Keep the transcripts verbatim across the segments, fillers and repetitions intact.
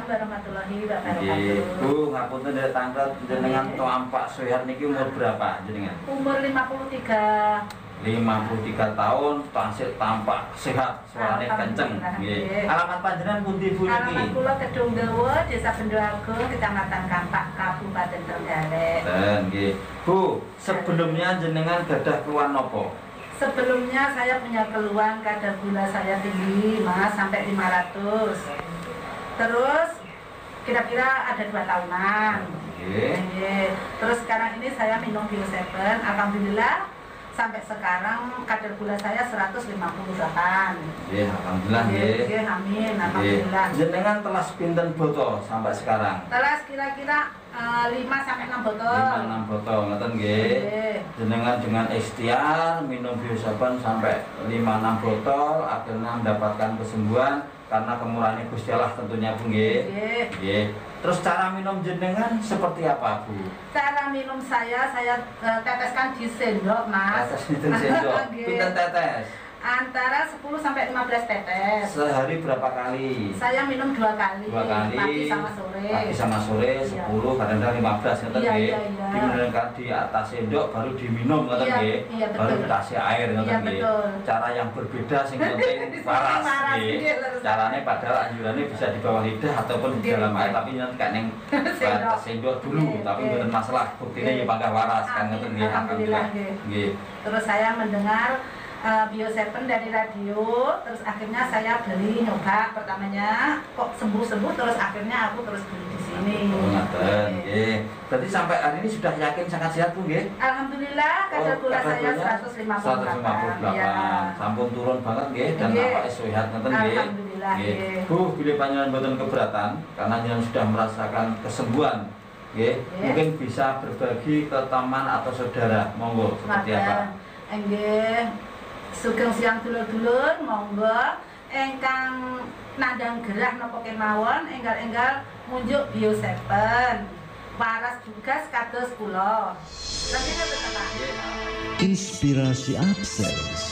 Waalaikumsalam warahmatullahi wabarakatuh. Nggih, Bu, ngapunten dari tanggal jenengan Tampak Soeharto niki umur berapa jenengan? Umur lima puluh tiga. lima puluh tiga tahun, tansih tampak sehat, suarane kenceng. Nggih. Alamat panjenengan pundi Bu niki? Alamat kula Kedung Dawa, Desa Bendo Agung, Kecamatan Kampak, Kabupaten Trenggalek. Dan nggih. Bu, sebelumnya jenengan gadah keluhan napa? Sebelumnya saya punya keluhan kadar gula saya tinggi, Mas, sampai lima ratus. Terus kira-kira ada dua tahunan. Nggih. Nggih. Terus sekarang ini saya minum Bio tujuh, alhamdulillah sampai sekarang kadar gula saya seratus lima puluh delapan. Nggih, alhamdulillah nggih. Nggih, amin, alhamdulillah. Jenengan telah pinten botol sampai sekarang? Telas kira-kira uh, lima sampai enam botol. lima enam botol ngoten nggih. Nggih. Jenengan dengan ikhtiar minum Bio tujuh sampai lima enam botol akhirnya mendapatkan kesembuhan karena kemurahan Gusti Allah tentunya Bu nggih. Nggih. Nggih. Terus cara minum jenengan seperti apa Bu? Cara minum saya saya uh, teteskan di sendok, Mas. Tetes pinten sendok? Nggih. Pinten tetes? Antara sepuluh sampai lima belas tetes. Sehari berapa kali? Saya minum dua kali. Dua kali. Pagi sama sore. Pagi sama sore Iya. sepuluh, kadang-kadang lima belas ngoten Iya, nggih. iya, iya. Diminumkan di atas sendok baru diminum ngoten Iya, nggih. iya, betul. Baru dikasih air Iya, ngoten nggih. betul. Cara yang berbeda sing penting waras Waras, nggih. nggih, lurus. Carane padahal anjurannya bisa di bawah lidah ataupun di Nggih. dalam air tapi nanti kan ning Sendok. sendok dulu Nggih, tapi nggih. mboten masalah buktine Nggih. ya pangkah waras kan Amin, ngoten nggih. alhamdulillah, nggih. Nggih. Terus saya mendengar uh, Bio tujuh dari radio, terus akhirnya saya beli nyoba pertamanya kok sembuh-sembuh, terus akhirnya aku terus beli di sini. Oh, ngoten Nggih. nggih. Berarti sampai hari ini sudah yakin sangat sehat Bu nggih? Alhamdulillah kadar Oh, gula kadar saya gulanya seratus lima puluh delapan. seratus lima puluh delapan. Sampun turun banget nggih dan Nggih. apa sehat ngoten nggih. Alhamdulillah, Nggih. nggih. Bu, bila panjenengan mboten keberatan karena jenengan sudah merasakan kesembuhan nggih, Nggih. mungkin bisa berbagi ke teman atau saudara. Monggo seperti apa? Nggih. Sugeng siang dulur-dulur, monggo engkang nandang gerah napa kemawon enggal-enggal munjuk Bio tujuh. Waras juga kados kula. Lagi napa Pak? Inspirasi Upseries.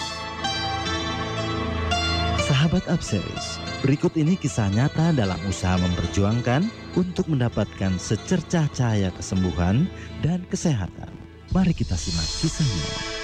Sahabat Upseries, berikut ini kisah nyata dalam usaha memperjuangkan untuk mendapatkan secercah cahaya kesembuhan dan kesehatan. Mari kita simak kisahnya.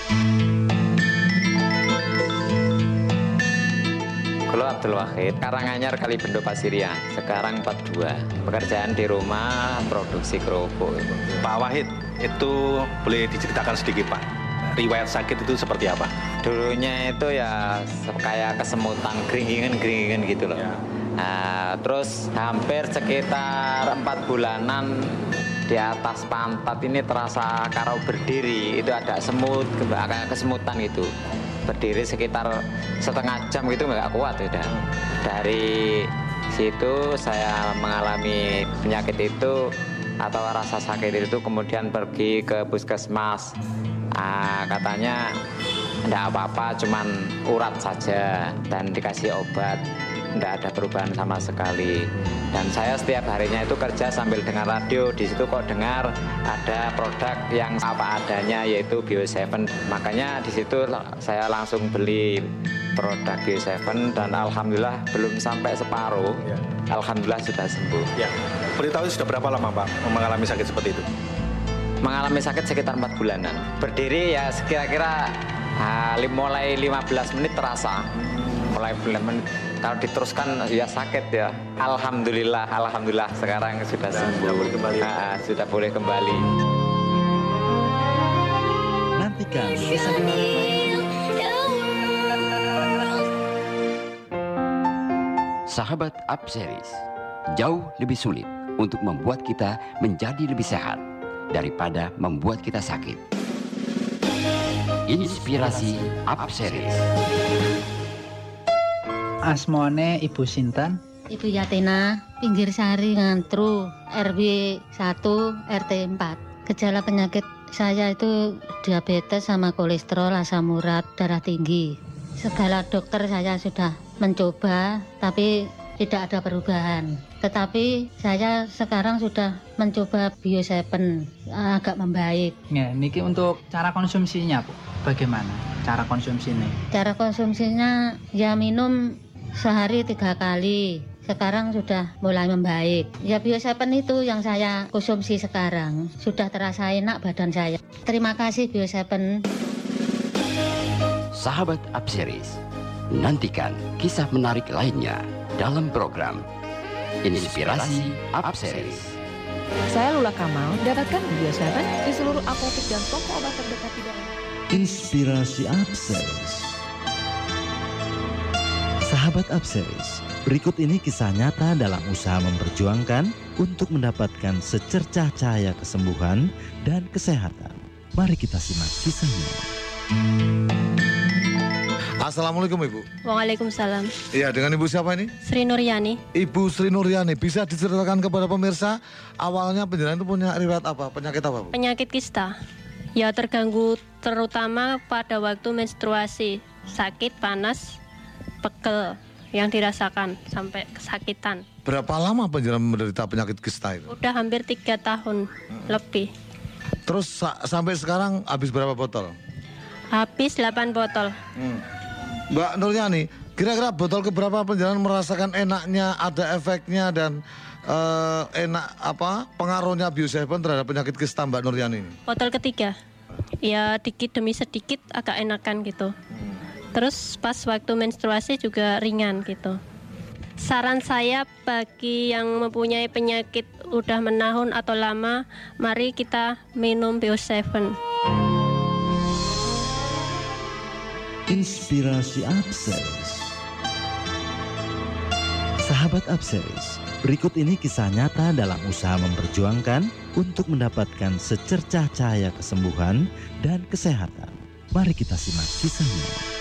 Kulo Abdul Wahid, Karanganyar Kalibendo Pasirian, sekarang empat puluh dua. Pekerjaan di rumah, produksi kerupuk. Pak Wahid, itu boleh diceritakan sedikit Pak, riwayat sakit itu seperti apa? Dulunya itu ya kayak kesemutan, geringingan-geringingan gitu loh. Ya. Nah, terus hampir sekitar empat bulanan di atas pantat ini terasa kalau berdiri itu ada semut, kayak kesemutan gitu. Berdiri sekitar setengah jam gitu nggak kuat udah. Dari situ saya mengalami penyakit itu atau rasa sakit itu, kemudian pergi ke puskesmas. Ah, katanya enggak apa-apa, cuman urat saja dan dikasih obat. Enggak ada perubahan sama sekali. Dan saya setiap harinya itu kerja sambil dengar radio. Di situ kok dengar ada produk yang apa adanya, yaitu Bio tujuh. Makanya di situ saya langsung beli produk Bio tujuh dan alhamdulillah belum sampai separuh. Ya. Alhamdulillah sudah sembuh. Ya. Boleh tahu sudah berapa lama Pak mengalami sakit seperti itu? Mengalami sakit sekitar empat bulanan. Berdiri ya kira-kira ah, mulai lima belas menit terasa. Mulai lima belas menit. Kalau diteruskan ya sakit ya. Alhamdulillah, alhamdulillah sekarang sudah Sudah- sembuh. sudah boleh kembali. Ah, sudah boleh kembali. Nantikan kisahnya. Sahabat Upseries, jauh lebih sulit untuk membuat kita menjadi lebih sehat daripada membuat kita sakit. Inspirasi Upseries. Asmone Ibu Sinten? Ibu Yatina, Pinggir Sari Ngantru, R W satu R T empat. Gejala penyakit saya itu diabetes sama kolesterol, asam urat, darah tinggi. Segala dokter saya sudah mencoba, tapi tidak ada perubahan. Tetapi saya sekarang sudah mencoba Bio tujuh, agak membaik. Ya, niki untuk cara konsumsinya, Bu. Bagaimana cara konsumsinya? Cara konsumsinya ya minum sehari tiga kali. sekarang sudah mulai membaik. Ya Bio tujuh itu yang saya konsumsi sekarang, sudah terasa enak badan saya. Terima kasih Bio tujuh. Sahabat Apseris, nantikan kisah menarik lainnya dalam program Inspirasi Apseris. Saya Lula Kamal, dapatkan Bio tujuh di seluruh apotek dan toko obat terdekat di daerah. Inspirasi Apseris. Sahabat Apseris, berikut ini kisah nyata dalam usaha memperjuangkan untuk mendapatkan secercah cahaya kesembuhan dan kesehatan. Mari kita simak kisahnya. Assalamualaikum Ibu. Waalaikumsalam. Iya, dengan Ibu siapa ini? Sri Nuryani. Ibu Sri Nuryani, bisa diceritakan kepada pemirsa awalnya penjenengan itu punya riwayat apa? Penyakit apa Bu? Penyakit kista. Ya terganggu terutama pada waktu menstruasi, sakit, panas, pegel yang dirasakan sampai kesakitan. Berapa lama penjenengan menderita penyakit kista itu? Udah hampir tiga tahun hmm. lebih. Terus sa sampai sekarang habis berapa botol? Habis delapan botol. Hmm. Mbak Nuryani, kira-kira botol keberapa penjenengan merasakan enaknya, ada efeknya dan uh, enak apa pengaruhnya Bio tujuh terhadap penyakit kista Mbak Nuryani ini? Botol ketiga. Ya dikit demi sedikit agak enakan gitu. Hmm. Terus pas waktu menstruasi juga ringan gitu. Saran saya bagi yang mempunyai penyakit udah menahun atau lama, mari kita minum Bio tujuh. Inspirasi Apseris. Sahabat Apseris, berikut ini kisah nyata dalam usaha memperjuangkan untuk mendapatkan secercah cahaya kesembuhan dan kesehatan. Mari kita simak kisahnya.